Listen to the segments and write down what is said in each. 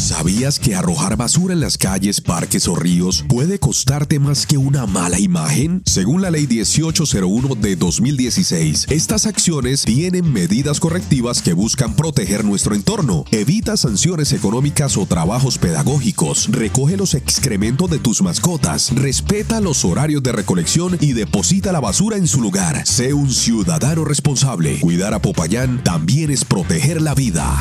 ¿Sabías que arrojar basura en las calles, parques o ríos puede costarte más que una mala imagen? Según la Ley 1801 de 2016, estas acciones tienen medidas correctivas que buscan proteger nuestro entorno. Evita sanciones económicas o trabajos pedagógicos. Recoge los excrementos de tus mascotas. Respeta los horarios de recolección y deposita la basura en su lugar. Sé un ciudadano responsable. Cuidar a Popayán también es proteger la vida.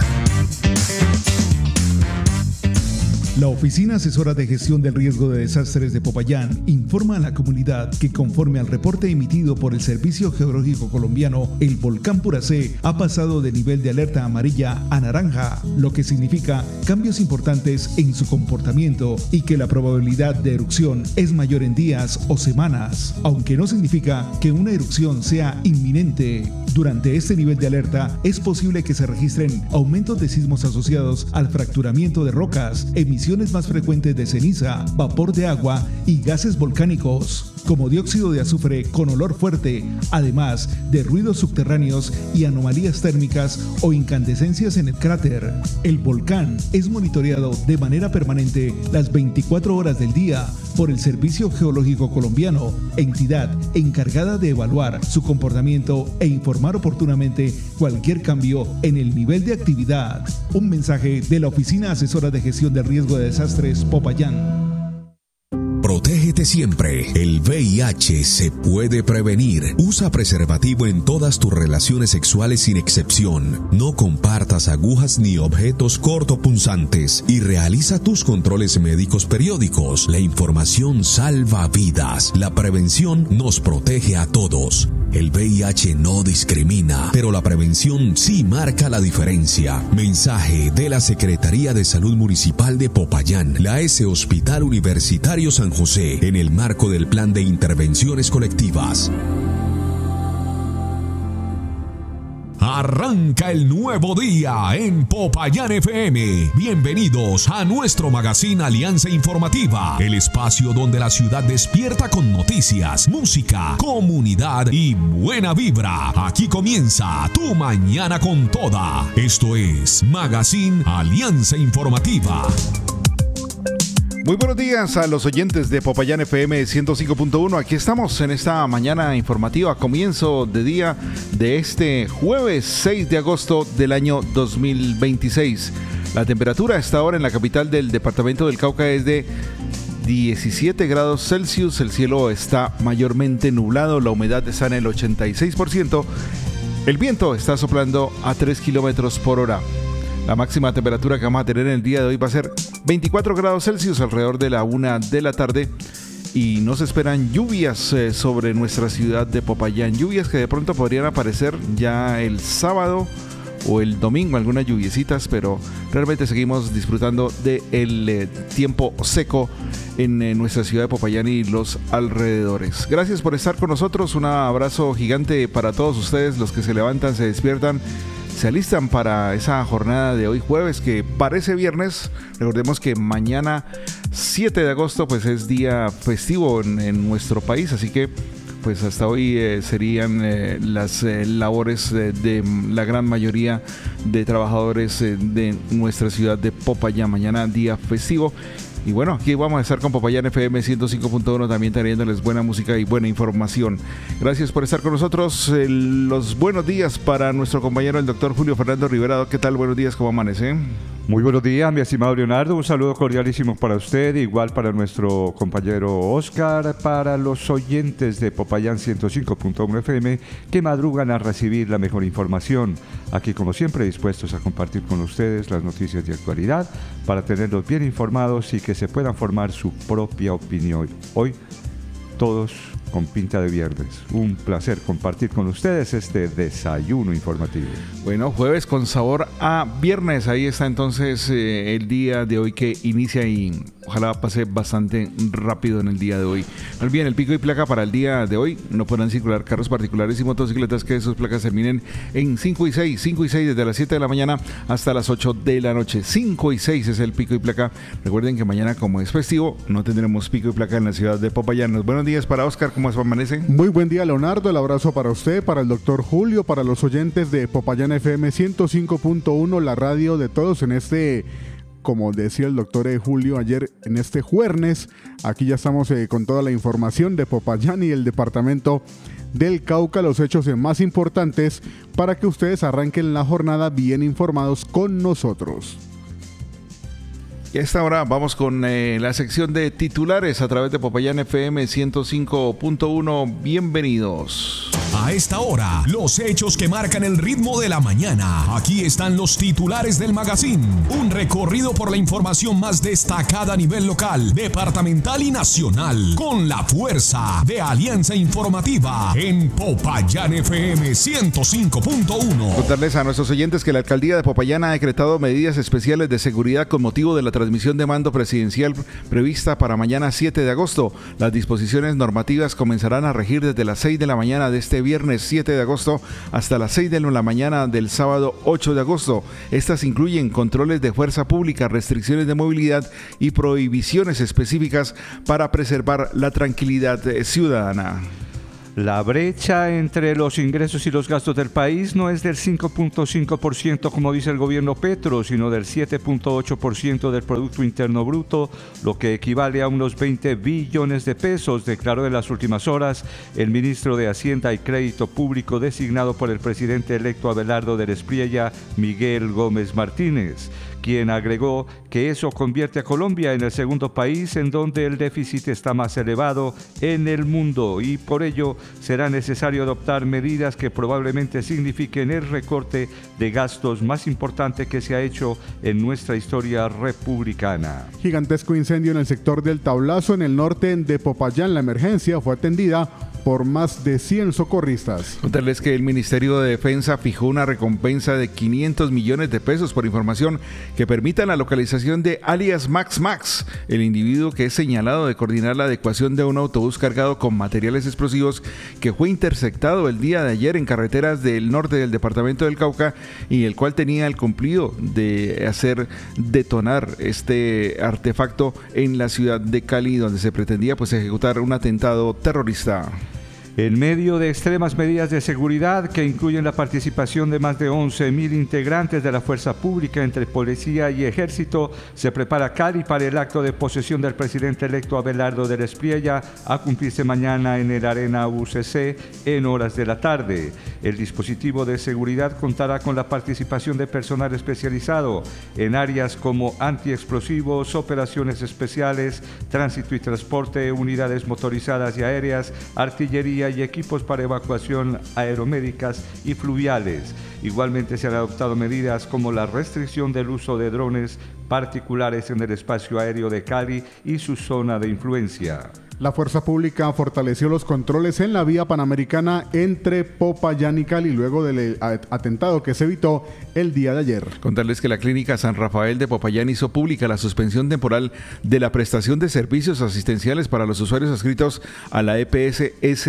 La Oficina Asesora de Gestión del Riesgo de Desastres de Popayán informa a la comunidad que conforme al reporte emitido por el Servicio Geológico Colombiano, el volcán Puracé ha pasado de nivel de alerta amarilla a naranja, lo que significa cambios importantes en su comportamiento y que la probabilidad de erupción es mayor en días o semanas, aunque no significa que una erupción sea inminente. Durante este nivel de alerta es posible que se registren aumentos de sismos asociados al fracturamiento de rocas, emisiones más frecuentes de ceniza, vapor de agua y gases volcánicos, como dióxido de azufre con olor fuerte, además de ruidos subterráneos y anomalías térmicas o incandescencias en el cráter. El volcán es monitoreado de manera permanente las 24 horas del día por el Servicio Geológico Colombiano, entidad encargada de evaluar su comportamiento e informar oportunamente cualquier cambio en el nivel de actividad. Un mensaje de la Oficina Asesora de Gestión del Riesgo de Desastres Popayán. Protégete siempre. El VIH se puede prevenir. Usa preservativo en todas tus relaciones sexuales sin excepción. No compartas agujas ni objetos cortopunzantes y realiza tus controles médicos periódicos. La información salva vidas. La prevención nos protege a todos. El VIH no discrimina, pero la prevención sí marca la diferencia. Mensaje de la Secretaría de Salud Municipal de Popayán, la S. Hospital Universitario San José, en el marco del Plan de Intervenciones Colectivas. Arranca el nuevo día en Popayán FM. Bienvenidos a nuestro magazine Alianza Informativa, el espacio donde la ciudad despierta con noticias, música, comunidad y buena vibra. Aquí comienza tu mañana con toda. Esto es Magazine Alianza Informativa. Muy buenos días a los oyentes de Popayán FM 105.1. Aquí estamos en esta mañana informativa, comienzo de día de este jueves 6 de agosto del año 2026. La temperatura a esta hora en la capital del departamento del Cauca es de 17 grados Celsius. El cielo está mayormente nublado, la humedad está en el 86%. El viento está soplando a 3 kilómetros por hora. La máxima temperatura que vamos a tener en el día de hoy va a ser 24 grados Celsius alrededor de la 1 de la tarde y no se esperan lluvias sobre nuestra ciudad de Popayán. Lluvias que de pronto podrían aparecer ya el sábado o el domingo, algunas lluviecitas, pero realmente seguimos disfrutando del tiempo seco en nuestra ciudad de Popayán y los alrededores. Gracias por estar con nosotros, un abrazo gigante para todos ustedes, los que se levantan, se despiertan, se alistan para esa jornada de hoy jueves que parece viernes. Recordemos que mañana 7 de agosto pues es día festivo en nuestro país, así que pues hasta hoy serían las labores de la gran mayoría de trabajadores de nuestra ciudad de Popayán. Mañana día festivo. Y bueno, aquí vamos a estar con Popayán FM 105.1 también trayéndoles buena música y buena información. Gracias por estar con nosotros. Los buenos días para nuestro compañero el doctor Julio Fernando Rivera. ¿Qué tal? Buenos días, ¿cómo amanece? Muy buenos días, mi estimado Leonardo. Un saludo cordialísimo para usted, igual para nuestro compañero Oscar, para los oyentes de Popayán 105.1 FM que madrugan a recibir la mejor información. Aquí, como siempre, dispuestos a compartir con ustedes las noticias de actualidad para tenerlos bien informados y que se puedan formar su propia opinión. Hoy, todos con pinta de viernes. Un placer compartir con ustedes este desayuno informativo. Bueno, jueves con sabor a viernes. Ahí está entonces el día de hoy que inicia y ojalá pase bastante rápido en el día de hoy. Más bien, el pico y placa para el día de hoy: no podrán circular carros particulares y motocicletas que sus placas terminen en 5 y 6. 5 y 6 desde las 7 de la mañana hasta las 8 de la noche. 5 y 6 es el pico y placa. Recuerden que mañana, como es festivo, no tendremos pico y placa en la ciudad de Popayán. Buenos días para Oscar, ¿cómo se amanece? Muy buen día, Leonardo. El abrazo para usted, para el doctor Julio, para los oyentes de Popayán FM 105.1, la radio de todos en este como decía el doctor Julio ayer en este jueves. Aquí ya estamos con toda la información de Popayán y el departamento del Cauca, los hechos más importantes para que ustedes arranquen la jornada bien informados con nosotros. Y a esta hora vamos con la sección de titulares a través de Popayán FM 105.1. Bienvenidos. A esta hora, los hechos que marcan el ritmo de la mañana. Aquí están los titulares del magazine. Un recorrido por la información más destacada a nivel local, departamental y nacional. Con la fuerza de Alianza Informativa en Popayán FM 105.1. Contarles a nuestros oyentes que la alcaldía de Popayán ha decretado medidas especiales de seguridad con motivo de la transmisión de mando presidencial prevista para mañana 7 de agosto. Las disposiciones normativas comenzarán a regir desde las 6 de la mañana de este viernes 7 de agosto hasta las 6 de la mañana del sábado 8 de agosto. Estas incluyen controles de fuerza pública, restricciones de movilidad y prohibiciones específicas para preservar la tranquilidad ciudadana. La brecha entre los ingresos y los gastos del país no es del 5.5% como dice el gobierno Petro, sino del 7.8% del Producto Interno Bruto, lo que equivale a unos 20 billones de pesos, declaró en las últimas horas el ministro de Hacienda y Crédito Público designado por el presidente electo Abelardo del Espriella, Miguel Gómez Martínez, quien agregó que eso convierte a Colombia en el segundo país en donde el déficit está más elevado en el mundo y por ello será necesario adoptar medidas que probablemente signifiquen el recorte de gastos más importante que se ha hecho en nuestra historia republicana. Gigantesco incendio en el sector del Tablazo en el norte de Popayán. La emergencia fue atendida por más de 100 socorristas. Contarles que el Ministerio de Defensa fijó una recompensa de 500 millones de pesos por información que permita la localización de alias Max, el individuo que es señalado de coordinar la adecuación de un autobús cargado con materiales explosivos que fue interceptado el día de ayer en carreteras del norte del departamento del Cauca y el cual tenía el cumplido de hacer detonar este artefacto en la ciudad de Cali, donde se pretendía ejecutar un atentado terrorista. En medio de extremas medidas de seguridad que incluyen la participación de más de 11.000 integrantes de la fuerza pública entre policía y ejército, se prepara Cali para el acto de posesión del presidente electo Abelardo del Espriella a cumplirse mañana en el Arena UCC en horas de la tarde. El dispositivo de seguridad contará con la participación de personal especializado en áreas como antiexplosivos, operaciones especiales, tránsito y transporte, unidades motorizadas y aéreas, artillería y equipos para evacuación aeromédicas y fluviales. Igualmente se han adoptado medidas como la restricción del uso de drones particulares en el espacio aéreo de Cali y su zona de influencia. La fuerza pública fortaleció los controles en la vía panamericana entre Popayán y Cali luego del atentado que se evitó el día de ayer. Contarles que la Clínica San Rafael de Popayán hizo pública la suspensión temporal de la prestación de servicios asistenciales para los usuarios adscritos a la EPS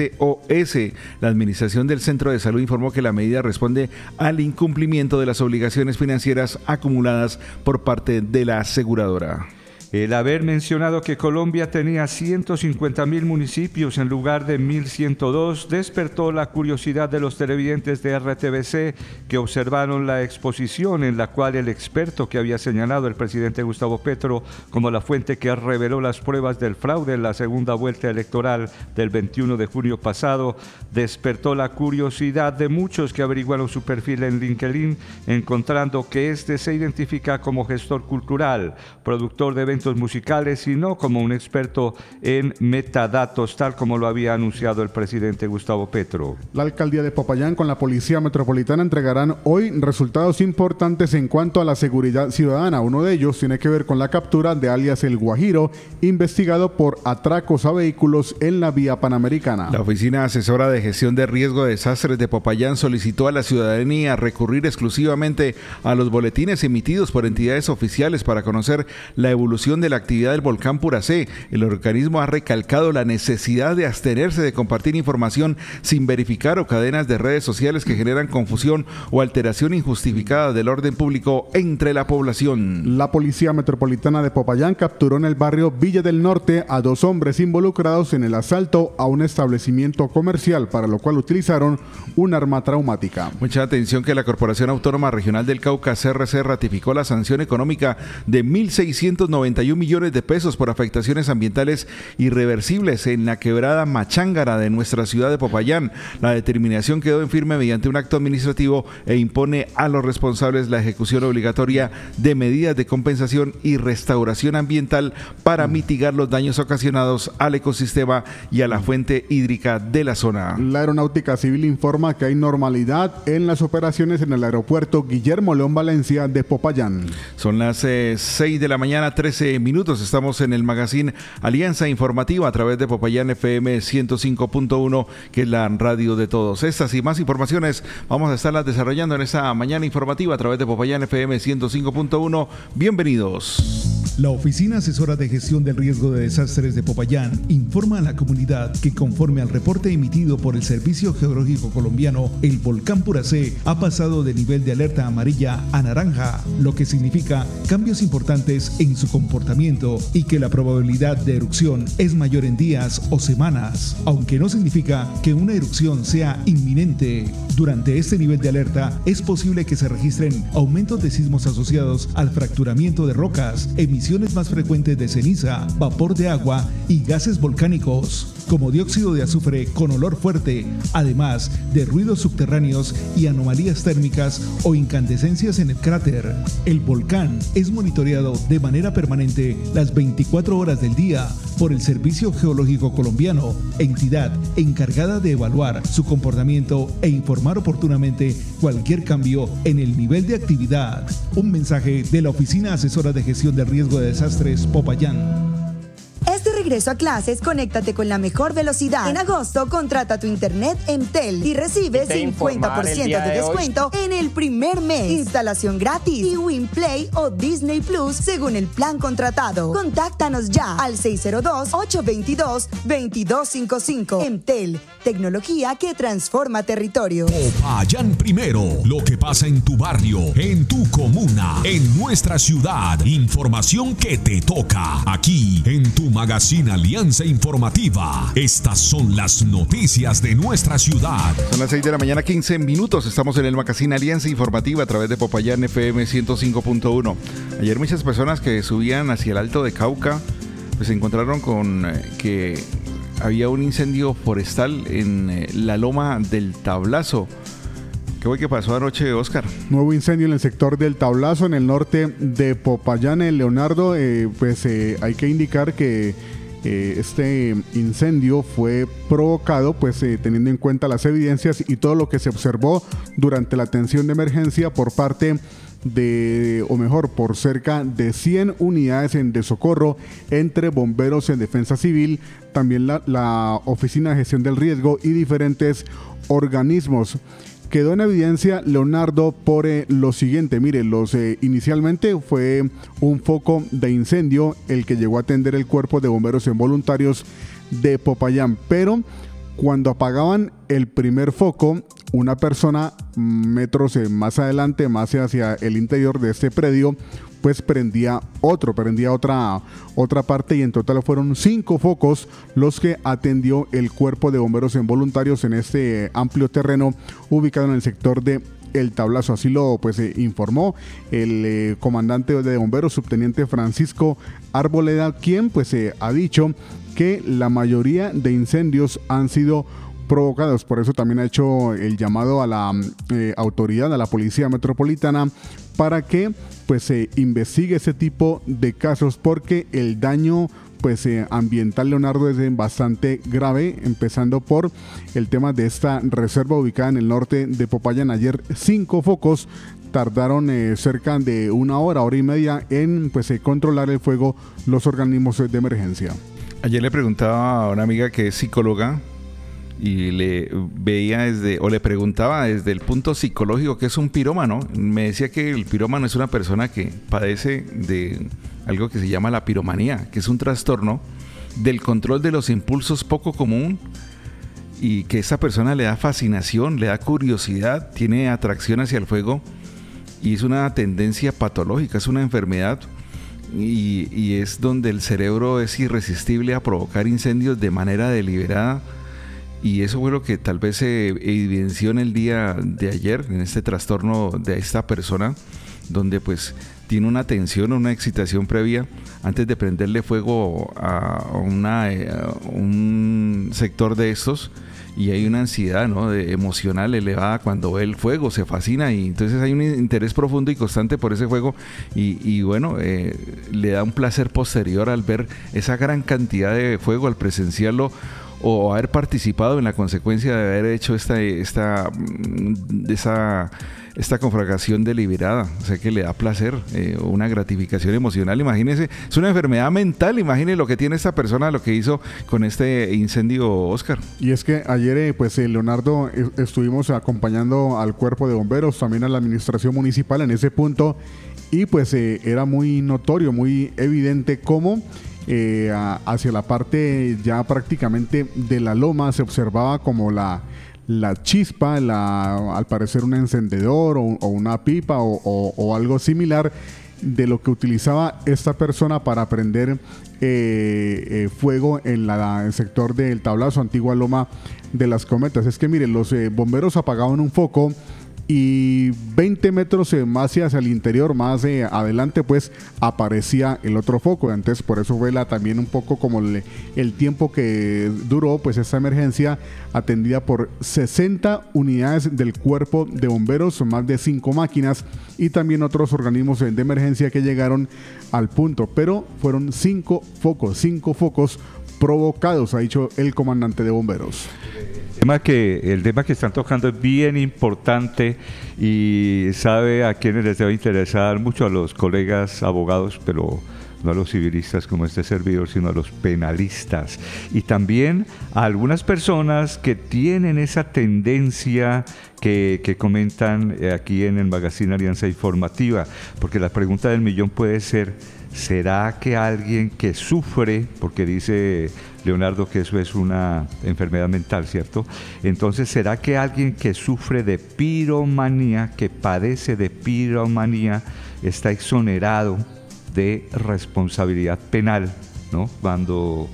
SOS. La administración del Centro de Salud informó que la medida responde al incumplimiento de las obligaciones financieras acumuladas por parte de la aseguradora. El haber mencionado que Colombia tenía 150.000 municipios en lugar de 1.102 despertó la curiosidad de los televidentes de RTBC que observaron la exposición en la cual el experto que había señalado el presidente Gustavo Petro como la fuente que reveló las pruebas del fraude en la segunda vuelta electoral del 21 de junio pasado despertó la curiosidad de muchos que averiguaron su perfil en LinkedIn encontrando que este se identifica como gestor cultural, productor de eventos musicales y no como un experto en metadatos, tal como lo había anunciado el presidente Gustavo Petro. La alcaldía de Popayán con la Policía Metropolitana entregarán hoy resultados importantes en cuanto a la seguridad ciudadana. Uno de ellos tiene que ver con la captura de alias El Guajiro, investigado por atracos a vehículos en la vía panamericana. La Oficina Asesora de Gestión de Riesgo de Desastres de Popayán solicitó a la ciudadanía recurrir exclusivamente a los boletines emitidos por entidades oficiales para conocer la evolución evolución de la actividad del volcán Puracé. El organismo ha recalcado la necesidad de abstenerse de compartir información sin verificar o cadenas de redes sociales que generan confusión o alteración injustificada del orden público entre la población. La Policía Metropolitana de Popayán capturó en el barrio Villa del Norte a 2 hombres involucrados en el asalto a un establecimiento comercial, para lo cual utilizaron un arma traumática. Mucha atención que la Corporación Autónoma Regional del Cauca, CRC, ratificó la sanción económica de 1.691 millones de pesos por afectaciones ambientales irreversibles en la quebrada Machángara de nuestra ciudad de Popayán. La determinación quedó en firme mediante un acto administrativo e impone a los responsables la ejecución obligatoria de medidas de compensación y restauración ambiental para mitigar los daños ocasionados al ecosistema y a la fuente hídrica de la zona. La Aeronáutica Civil informa que hay normalidad en las operaciones en el aeropuerto Guillermo León Valencia de Popayán. Son las 6 de la mañana, 13 minutos. Estamos en el magazine Alianza Informativa a través de Popayán FM 105.1, que es la radio de todos. Estas y más informaciones vamos a estarlas desarrollando en esta mañana informativa a través de Popayán FM 105.1. Bienvenidos. La Oficina Asesora de Gestión del Riesgo de Desastres de Popayán informa a la comunidad que, conforme al reporte emitido por el Servicio Geológico Colombiano, el volcán Puracé ha pasado de nivel de alerta amarilla a naranja, lo que significa cambios importantes en su comportamiento y que la probabilidad de erupción es mayor en días o semanas, aunque no significa que una erupción sea inminente. Durante este nivel de alerta es posible que se registren aumentos de sismos asociados al fracturamiento de rocas, emisiones más frecuentes de ceniza, vapor de agua y gases volcánicos, como dióxido de azufre con olor fuerte, además de ruidos subterráneos y anomalías térmicas o incandescencias en el cráter. El volcán es monitoreado de manera permanente las 24 horas del día por el Servicio Geológico Colombiano, entidad encargada de evaluar su comportamiento e informar oportunamente cualquier cambio en el nivel de actividad. Un mensaje de la Oficina Asesora de Gestión del Riesgo de Desastres Popayán. Este regreso a clases, conéctate con la mejor velocidad. En agosto, contrata tu internet Entel y recibe 50% de descuento en el primer mes. Instalación gratis y WinPlay o Disney Plus según el plan contratado. Contáctanos ya al 602-822-2255. Entel, tecnología que transforma territorios. Popayán primero, lo que pasa en tu barrio, en tu comuna, en nuestra ciudad. Información que te toca aquí en tu magazine Alianza Informativa. Estas son las noticias de nuestra ciudad. Son las 6 de la mañana, 15 minutos. Estamos en el magazine Alianza Informativa a través de Popayán FM 105.1. Ayer muchas personas que subían hacia el Alto de Cauca pues se encontraron con que había un incendio forestal en la loma del Tablazo. ¿Qué fue que pasó anoche, Oscar? Nuevo incendio en el sector del Tablazo, en el norte de Popayán, Leonardo. Hay que indicar que este incendio fue provocado, teniendo en cuenta las evidencias y todo lo que se observó durante la atención de emergencia por parte por cerca de 100 unidades de socorro entre bomberos en defensa civil, también la Oficina de Gestión del Riesgo y diferentes organismos. Quedó en evidencia, Leonardo, por lo siguiente. Mire, inicialmente fue un foco de incendio el que llegó a atender el Cuerpo de Bomberos Voluntarios de Popayán, pero cuando apagaban el primer foco, una persona metros más adelante, más hacia el interior de este predio, pues prendía otra parte, y en total fueron 5 focos los que atendió el Cuerpo de Bomberos Voluntarios en este amplio terreno ubicado en el sector de El Tablazo. Así lo informó el comandante de bomberos, subteniente Francisco Arboleda, quien ha dicho que la mayoría de incendios han sido provocados. Por eso también ha hecho el llamado a la autoridad, a la Policía Metropolitana, para que se investigue ese tipo de casos, porque el daño ambiental, Leonardo, es bastante grave, empezando por el tema de esta reserva ubicada en el norte de Popayán. Ayer 5 focos tardaron cerca de una hora y media en controlar el fuego los organismos de emergencia. Ayer le preguntaba a una amiga que es psicóloga y le preguntaba desde el punto psicológico qué es un pirómano. Me decía que el pirómano es una persona que padece de algo que se llama la piromanía, que es un trastorno del control de los impulsos poco común y que esa persona le da fascinación, le da curiosidad, tiene atracción hacia el fuego y es una tendencia patológica, es una enfermedad y es donde el cerebro es irresistible a provocar incendios de manera deliberada. Y eso fue lo que tal vez se evidenció en el día de ayer, en este trastorno de esta persona, donde pues tiene una tensión, una excitación previa antes de prenderle fuego a un sector de estos, y hay una ansiedad, ¿no?, emocional elevada cuando ve el fuego, se fascina, y entonces hay un interés profundo y constante por ese fuego, y bueno, le da un placer posterior al ver esa gran cantidad de fuego, al presenciarlo o haber participado en la consecuencia de haber hecho esta conflagración deliberada. O sea que le da placer, una gratificación emocional. Imagínese, es una enfermedad mental. Imagine lo que tiene esta persona, lo que hizo con este incendio, Oscar. Y es que ayer, pues Leonardo, estuvimos acompañando al cuerpo de bomberos, también a la administración municipal en ese punto, y pues era muy notorio, muy evidente cómo hacia la parte ya prácticamente de la loma se observaba como la chispa, al parecer un encendedor o una pipa o algo similar de lo que utilizaba esta persona para prender fuego en el sector del Tablazo, antigua Loma de las Cometas. Es que miren, los bomberos apagaban un foco y 20 metros más hacia el interior, más adelante, pues aparecía el otro foco. Entonces por eso fue también un poco como el tiempo que duró pues esta emergencia, atendida por 60 unidades del cuerpo de bomberos, más de 5 máquinas y también otros organismos de emergencia que llegaron al punto, pero fueron 5 focos provocados, ha dicho el comandante de bomberos. El tema que están tocando es bien importante y sabe a quienes les debe interesar mucho, a los colegas abogados, pero no a los civilistas como este servidor, sino a los penalistas, y también a algunas personas que tienen esa tendencia que comentan aquí en el Magazine Alianza Informativa, porque la pregunta del millón puede ser: ¿será que alguien que sufre, porque dice Leonardo que eso es una enfermedad mental, ¿cierto? Entonces, ¿será que alguien que sufre de piromanía, que padece de piromanía, está exonerado de responsabilidad penal, ¿no?, cuando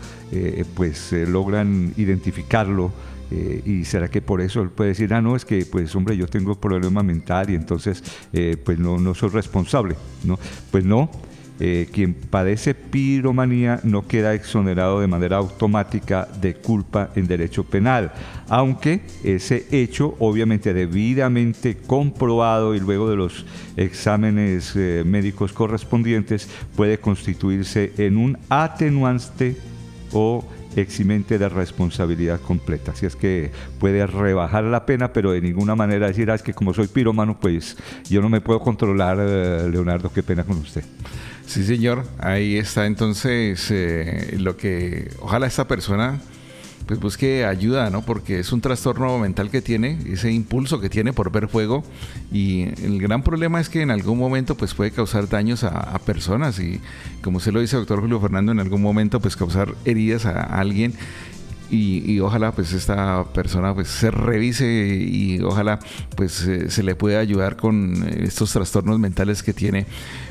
logran identificarlo? Y será que por eso él puede decir: no, es que pues hombre, yo tengo problema mental y entonces pues no soy responsable, ¿no? Pues no. Quien padece piromanía no queda exonerado de manera automática de culpa en derecho penal, aunque ese hecho, obviamente debidamente comprobado y luego de los exámenes médicos correspondientes, puede constituirse en un atenuante o eximente de responsabilidad completa. Así es que puede rebajar la pena, pero de ninguna manera decir: es que como soy pirómano, pues yo no me puedo controlar. Leonardo, qué pena con usted. Sí, señor, ahí está entonces lo que ojalá esta persona pues busque ayuda, ¿no? Porque es un trastorno mental que tiene, ese impulso que tiene por ver fuego, y el gran problema es que en algún momento pues puede causar daños a personas, y como usted lo dice, doctor Julio Fernando, en algún momento pues causar heridas a alguien. Y ojalá pues esta persona pues se revise y ojalá pues se le pueda ayudar con estos trastornos mentales que tiene,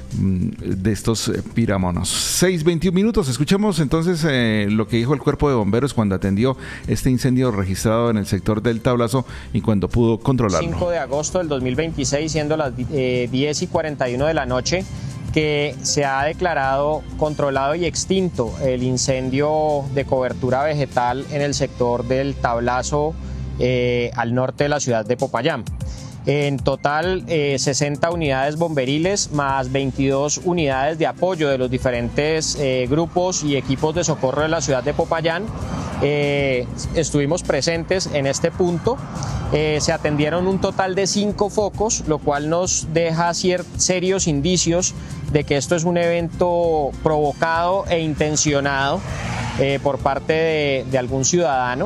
de estos pirómanos. 6:21 minutos. Escuchemos entonces lo que dijo el cuerpo de bomberos cuando atendió este incendio registrado en el sector del Tablazo y cuando pudo controlarlo. 5 de agosto del 2026, siendo las 10:41 de la noche, que se ha declarado controlado y extinto el incendio de cobertura vegetal en el sector del Tablazo, al norte de la ciudad de Popayán. En total, 60 unidades bomberiles más 22 unidades de apoyo de los diferentes grupos y equipos de socorro de la ciudad de Popayán estuvimos presentes en este punto. Se atendieron un total de 5 focos, lo cual nos deja serios indicios de que esto es un evento provocado e intencionado por parte de algún ciudadano.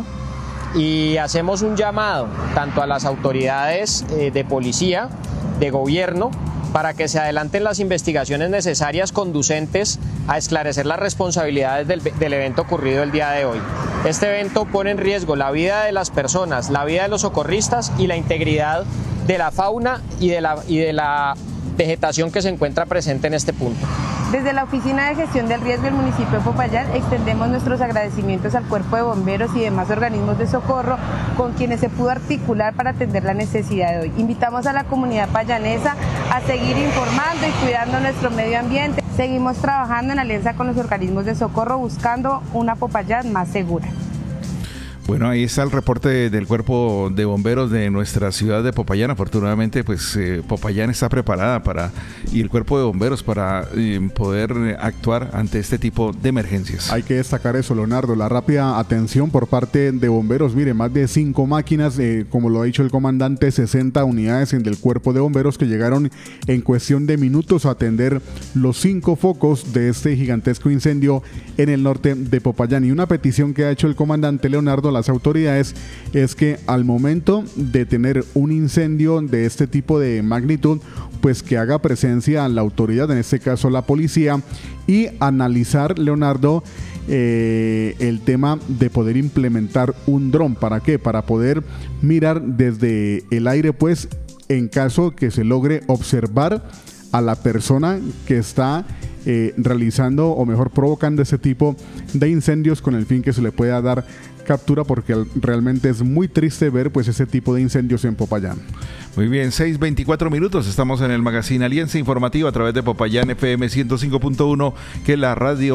Y hacemos un llamado tanto a las autoridades de policía, de gobierno, para que se adelanten las investigaciones necesarias conducentes a esclarecer las responsabilidades del evento ocurrido el día de hoy. Este evento pone en riesgo la vida de las personas, la vida de los socorristas y la integridad de la fauna y de la vegetación que se encuentra presente en este punto. Desde la Oficina de Gestión del Riesgo del municipio de Popayán extendemos nuestros agradecimientos al Cuerpo de Bomberos y demás organismos de socorro con quienes se pudo articular para atender la necesidad de hoy. Invitamos a la comunidad payanesa a seguir informando y cuidando nuestro medio ambiente. Seguimos trabajando en alianza con los organismos de socorro buscando una Popayán más segura. Bueno, ahí está el reporte del Cuerpo de Bomberos de nuestra ciudad de Popayán. Afortunadamente, pues Popayán está preparada y el Cuerpo de Bomberos para poder actuar ante este tipo de emergencias. Hay que destacar eso, Leonardo, la rápida atención por parte de bomberos. Mire, más de 5 máquinas, como lo ha dicho el comandante, 60 unidades del Cuerpo de Bomberos que llegaron en cuestión de minutos a atender los 5 focos de este gigantesco incendio en el norte de Popayán. Y una petición que ha hecho el comandante Leonardo las autoridades es que al momento de tener un incendio de este tipo de magnitud, pues que haga presencia la autoridad, en este caso la policía, y analizar, Leonardo, el tema de poder implementar un dron. ¿Para qué? Para poder mirar desde el aire, pues en caso que se logre observar a la persona que está realizando o mejor provocando ese tipo de incendios, con el fin que se le pueda dar captura, porque realmente es muy triste ver pues ese tipo de incendios en Popayán. Muy bien, 6:24 minutos, estamos en el Magazine Alianza Informativa a través de Popayán FM 105.1, que es la radio